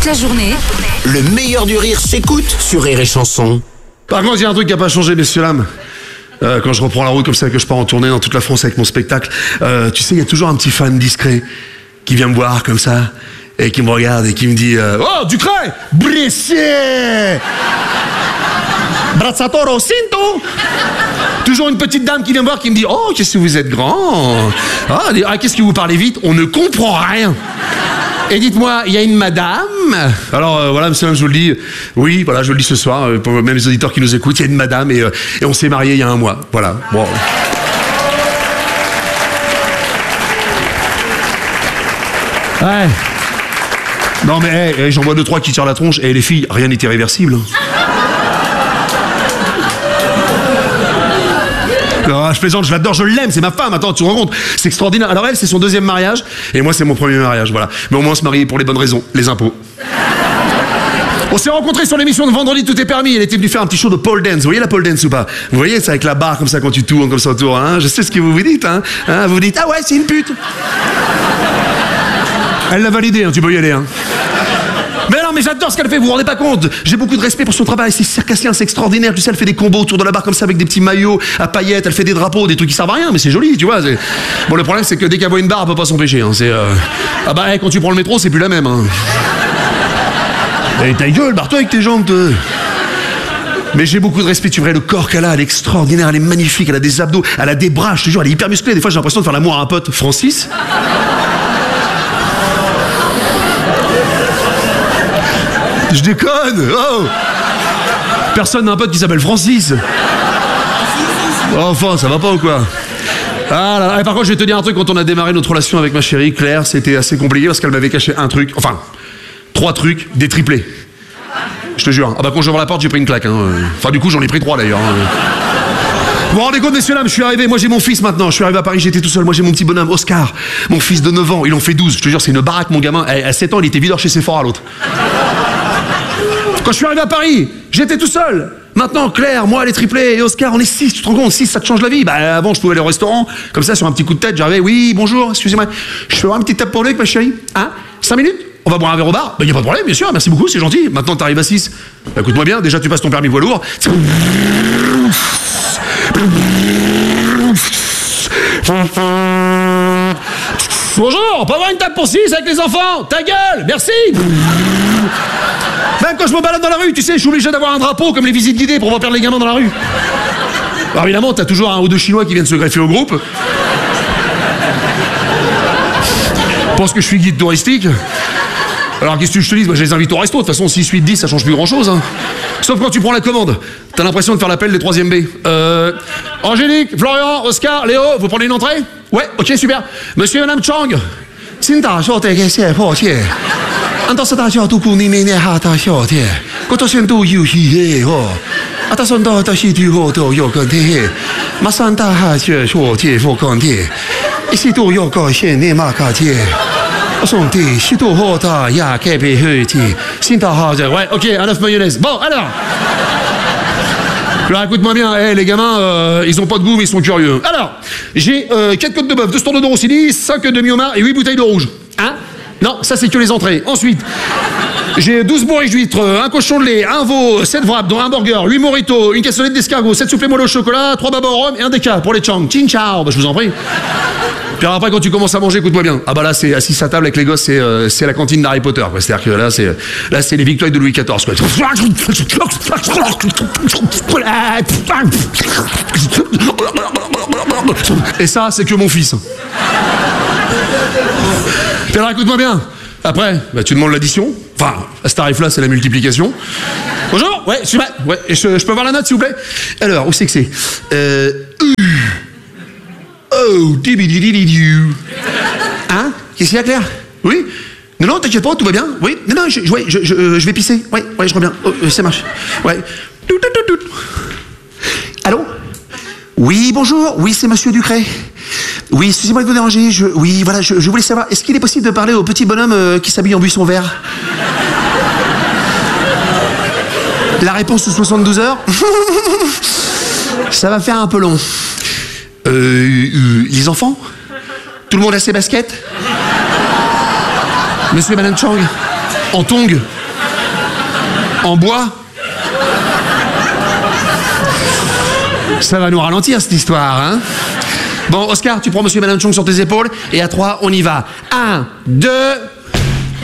Toute la journée, Le meilleur du rire s'écoute sur Rire et Chanson. Par contre, il y a un truc qui n'a pas changé, messieurs, dames. Quand je reprends la route comme ça, que je pars en tournée dans toute la France avec mon spectacle, tu sais, il y a toujours un petit fan discret qui vient me voir comme ça et qui me regarde et qui me dit Oh, Ducret, Bressier, Brazzatoro Cinto. Toujours une petite dame qui vient me voir qui me dit Oh, qu'est-ce que vous êtes grand. Qu'est-ce que vous parlez vite. On ne comprend rien. Et dites-moi, il y a une madame. Alors voilà, monsieur, je vous le dis. Oui, voilà, je le dis ce soir, pour même les auditeurs qui nous écoutent, il y a une madame et on s'est mariés il y a 1 mois. Voilà. Bon. Ouais. Non mais j'en vois 2-3 qui tirent la tronche. Et les filles, rien n'est irréversible. Non, je plaisante, je l'adore, je l'aime, c'est ma femme, attends, tu te rends compte, c'est extraordinaire. Alors elle, c'est son 2e mariage, et moi, c'est mon 1er mariage, voilà. Mais au moins, on se marie pour les bonnes raisons, les impôts. On s'est rencontrés sur l'émission de Vendredi Tout est permis, elle était venue faire un petit show de pole dance, vous voyez la pole dance ou pas? Vous voyez, c'est avec la barre comme ça quand tu tournes comme ça autour, hein? Je sais ce que vous vous dites, hein? Vous vous dites, ah ouais, c'est une pute. Elle l'a validé, hein, tu peux y aller, hein. Mais non, mais j'adore ce qu'elle fait, vous vous rendez pas compte. J'ai beaucoup de respect pour son travail, c'est circassien, c'est extraordinaire. Tu sais, elle fait des combos autour de la barre comme ça avec des petits maillots à paillettes, elle fait des drapeaux, des trucs qui servent à rien, mais c'est joli, tu vois. Bon, le problème, c'est que dès qu'elle voit une barre, elle peut pas s'empêcher. Hein. Ah bah, quand tu prends le métro, c'est plus la même. Hein. Ta gueule, barre-toi avec tes jambes, toi. Mais j'ai beaucoup de respect, tu verrais le corps qu'elle a, elle est extraordinaire, elle est magnifique, elle a des abdos, elle a des bras, je te jure, elle est hyper musclée. Des fois, j'ai l'impression de faire l'amour à un pote, Francis. Je déconne. Oh. Personne n'a un pote qui s'appelle Francis. Enfin, ça va pas ou quoi? Ah là là. Et par contre, je vais te dire un truc, quand on a démarré notre relation avec ma chérie Claire, c'était assez compliqué parce qu'elle m'avait caché un truc, enfin 3 trucs, des triplés. Je te jure. Ah bah quand j'ouvre la porte, j'ai pris une claque. Hein. Enfin du coup, j'en ai pris 3 d'ailleurs. Vous vous rendez compte, messieurs, dames, je suis arrivé, moi j'ai mon fils maintenant, je suis arrivé à Paris, j'étais tout seul, moi j'ai mon petit bonhomme, Oscar, mon fils de 9 ans, il en fait 12, je te jure, c'est une baraque, mon gamin, à 7 ans, il était videur chez Sephora, l'autre. Quand je suis arrivé à Paris, j'étais tout seul. Maintenant, Claire, moi, les triplés et Oscar, on est 6, tu te rends compte, 6, ça te change la vie. Bah, avant, je pouvais aller au restaurant, comme ça, sur un petit coup de tête, j'arrivais, oui, bonjour, excusez-moi, je peux avoir une petite tape pour lui avec ma chérie? Hein? 5 minutes? On va boire un verre au bar? Bah, y a pas de problème, bien sûr, merci beaucoup, c'est gentil. Maintenant, t'arrives à 6. Bah, écoute-moi bien, déjà, tu passes ton permis poids lourd. Bonjour, on peut avoir une table pour 6 avec les enfants? Ta gueule, merci. Même quand je me balade dans la rue, tu sais, je suis obligé d'avoir un drapeau comme les visites guidées pour voir perdre les gamins dans la rue. Alors évidemment, t'as toujours 1 ou 2 Chinois qui viennent se greffer au groupe. Je pense que je suis guide touristique. Alors qu'est-ce que je te dis? Bah, je les invite au resto, de toute façon 6, 8, 10, ça change plus grand chose. Hein. Sauf quand tu prends la commande, t'as l'impression de faire l'appel des 3e B. Angélique, Florian, Oscar, Léo, vous prenez une entrée? Ouais, ok, super. Monsieur et Madame Chang. Ouais, ok, un œuf mayonnaise. Bon, alors. Alors écoute-moi bien, les gamins, ils ont pas de goût mais ils sont curieux. Alors, j'ai 4 côtes de bœuf, 2 standards de rossini, 5 demi-homards et 8 bouteilles de rouge. Hein? Non, ça c'est que les entrées. Ensuite, j'ai 12 bourriches d'huîtres, un cochon de lait, un veau, 7 wraps, dont un burger, 8 mojitos, une cassolette d'escargot, 7 soufflés molles au chocolat, 3 babas au rhum et un déca pour les Chang. Chin ciao, bah je vous en prie. Puis après, quand tu commences à manger, écoute-moi bien. Ah bah là, c'est assis à table avec les gosses, c'est la cantine d'Harry Potter. Quoi. C'est-à-dire que là, c'est les victoires de Louis XIV. Quoi. Et ça, c'est que mon fils. Puis alors, écoute-moi bien. Après, bah, tu demandes l'addition. Enfin, à ce tarif-là, c'est la multiplication. Bonjour. Ouais, super. Ouais. Et je peux avoir la note, s'il vous plaît? Alors, où c'est que c'est? Oh, dibididididiu. Hein? Qu'est-ce qu'il y a, Claire? Oui? Non, non, t'inquiète pas, tout va bien? Oui? Non, non, je vais pisser. Ouais, je reviens. Oh, ça marche. Ouais. Allô? Oui, bonjour. Oui, c'est Monsieur Ducret. Oui, excusez-moi de vous déranger. Oui, voilà, je voulais savoir, est-ce qu'il est possible de parler au petit bonhomme qui s'habille en buisson vert? La réponse sous 72 heures? Ça va faire un peu long. Les enfants? Tout le monde a ses baskets? Monsieur et Madame Chang? En tongs? En bois? Ça va nous ralentir, cette histoire, hein? Bon, Oscar, tu prends monsieur et madame Chong sur tes épaules, et à 3, on y va. 1, 2...